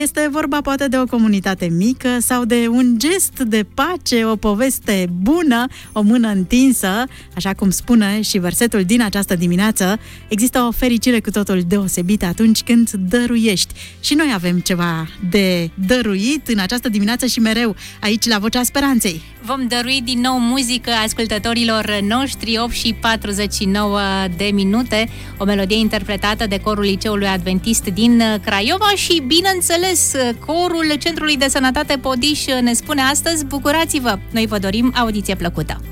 Este vorba poate de o comunitate mică sau de un gest de pace, o poveste bună, o mână întinsă, așa cum spune și versetul din această dimineață. Există o fericire cu totul deosebită atunci când dăruiești. Și noi avem ceva de dăruit în această dimineață și mereu aici la Vocea Speranței. Vom dărui din nou muzică ascultătorilor noștri, 8:49, o melodie interpretată de corul Liceului Adventist din Craiova și, bineînțeles, corul Centrului de Sănătate Podiș ne spune astăzi: bucurați-vă! Noi vă dorim audiție plăcută!